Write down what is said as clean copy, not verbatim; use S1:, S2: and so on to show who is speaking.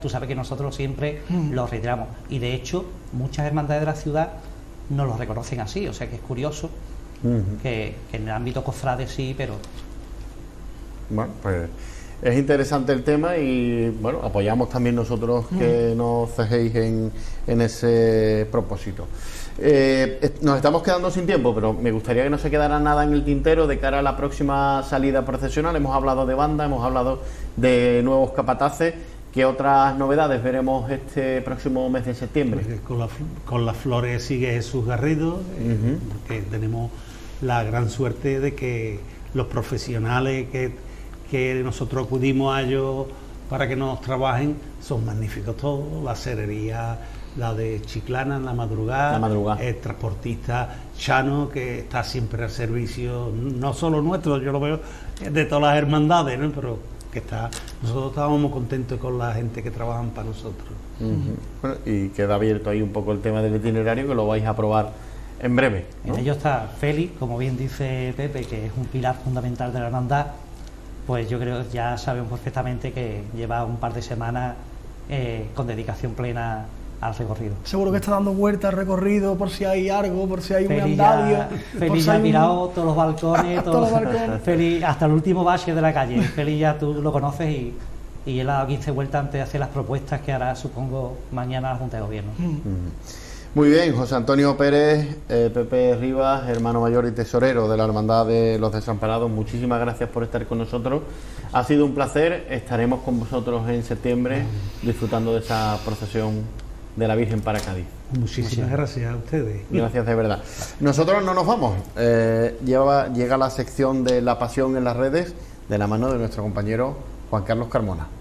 S1: Tú sabes que nosotros siempre los reiteramos y de hecho muchas hermandades de la ciudad no los reconocen así, o sea que es curioso que en el ámbito cofrade sí, pero...
S2: Bueno, pues es interesante el tema y bueno, apoyamos también nosotros que nos cejéis en ese propósito. Nos estamos quedando sin tiempo, pero me gustaría que no se quedara nada en el tintero de cara a la próxima salida procesional. Hemos hablado de banda, hemos hablado de nuevos capataces. ¿Qué otras novedades veremos este próximo mes de septiembre?
S3: Con las flores sigue Jesús Garrido, que tenemos la gran suerte de que los profesionales que nosotros acudimos a ellos para que nos trabajen son magníficos todos. La cerería, la de Chiclana, la madrugada. El transportista Chano, que está siempre al servicio, no solo nuestro, yo lo veo de todas las hermandades, ¿no? Pero que nosotros estábamos muy contentos con la gente que trabajan para nosotros.
S2: Bueno, y queda abierto ahí un poco el tema del itinerario, que lo vais a probar en breve, ¿no?
S1: En ello está Félix, como bien dice Pepe, que es un pilar fundamental de la hermandad. Pues yo creo que ya sabemos perfectamente que lleva un par de semanas con dedicación plena al recorrido.
S4: Seguro que está dando vueltas al recorrido por si hay algo, por si hay un andamio.
S1: Félix ya ha mirado todos los balcones, Félix, hasta el último bache de la calle. Félix ya tú lo conoces y él ha dado 15 vueltas antes de hacer las propuestas que hará, supongo, mañana la Junta de Gobierno.
S2: Muy bien, José Antonio Pérez, Pepe Rivas, hermano mayor y tesorero de la Hermandad de los Desamparados, muchísimas gracias por estar con nosotros. Ha sido un placer, estaremos con vosotros en septiembre disfrutando de esa procesión de la Virgen para Cádiz.
S3: Muchísimas gracias a ustedes.
S2: Gracias de verdad. Nosotros no nos vamos. Llega la sección de la pasión en las redes de la mano de nuestro compañero Juan Carlos Carmona.